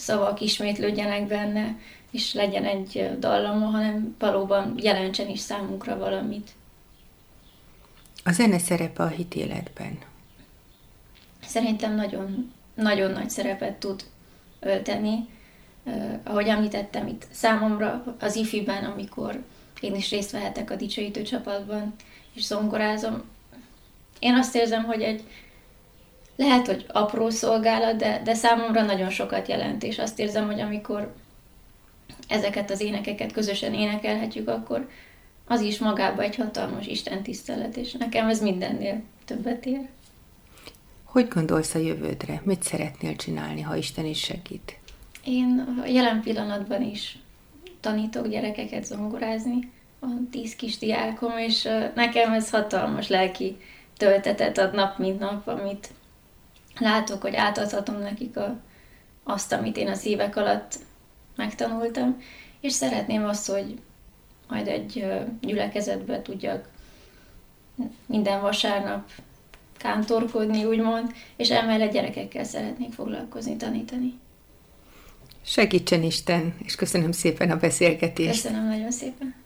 szavak ismétlődjenek benne, és legyen egy dallama, hanem valóban jelentsen is számunkra valamit. A zene szerepe a hitéletben. Szerintem nagyon, nagyon nagy szerepet tud ölteni. Ahogy említettem, itt számomra az ifiben, amikor én is részt vehetek a dicsőítő csapatban, és zongorázom, én azt érzem, hogy lehet, hogy apró szolgálat, de számomra nagyon sokat jelent, és azt érzem, hogy amikor ezeket az énekeket közösen énekelhetjük, akkor az is magába egy hatalmas Isten tisztelet, és nekem ez mindennél többet ér. Hogy gondolsz a jövődre? Mit szeretnél csinálni, ha Isten is segít? Én a jelen pillanatban is tanítok gyerekeket zongorázni, van 10 kis diákom, és nekem ez hatalmas lelki töltetet ad nap, mint nap, amit látok, hogy átadhatom nekik azt, amit én az évek alatt megtanultam, és szeretném azt, hogy majd egy gyülekezetbe tudjak minden vasárnap kántorkodni, úgymond, és emellett gyerekekkel szeretnék foglalkozni, tanítani. Segítsen Isten, és köszönöm szépen a beszélgetést. Köszönöm nagyon szépen!